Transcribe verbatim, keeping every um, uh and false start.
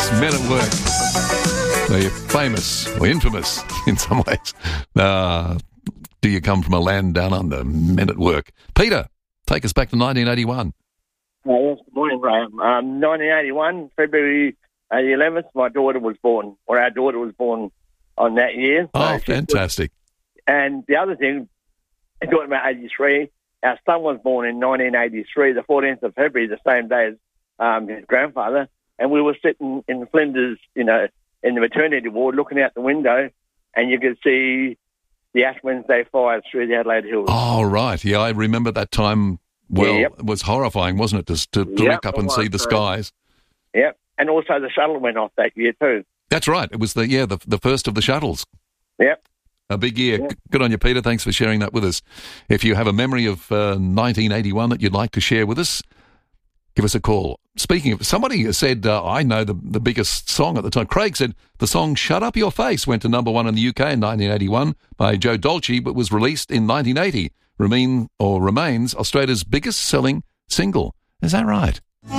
Yes, Men at Work. They're famous, or infamous in some ways. Uh, do you come from a land down under? Men at Work. Peter, take us back to nineteen eighty-one. Uh, yes, good morning, Graham. Um, nineteen eighty-one, February uh, the eleventh, my daughter was born, or our daughter was born on that year. Oh, So fantastic. And the other thing, talking about eighty-three, our son was born in nineteen eighty-three, the fourteenth of February, the same day as um, his grandfather, and we were sitting in Flinders, you know, in the maternity ward, looking out the window, and you could see the Ash Wednesday fires through the Adelaide Hills. Oh, right. Yeah, I remember that time. Well, Yeah, yep. it was horrifying, wasn't it, just to, to Yep, look up and it see was, the uh, skies. Yep, and also the shuttle went off that year too. That's right. It was the yeah the the first of the shuttles. Yep. A big year. Yeah. Good on you, Peter. Thanks for sharing that with us. If you have a memory of uh, nineteen eighty-one that you'd like to share with us, give us a call. Speaking of, somebody said, uh, I know the, the biggest song at the time. Craig said the song Shut Up Your Face went to number one in the U K in nineteen eighty-one by Joe Dolce, but was released in nineteen eighty. Remain, or remains Australia's biggest selling single. Is that right?